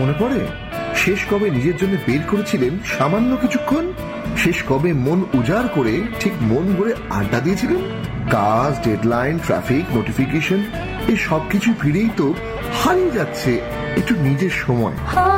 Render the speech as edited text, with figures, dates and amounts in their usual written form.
মনে পড়ে শেষ কবে নিজের জন্য বের করেছিলেন সামান্য কিছুক্ষণ? শেষ কবে মন উজাড় করে ঠিক মন ভরে আড্ডা দিয়েছিলেন? কাজ, ডেডলাইন, ট্রাফিক, নোটিফিকেশন এই সবকিছু ফিরেই তো হারিয়ে যাচ্ছে একটু নিজের সময়।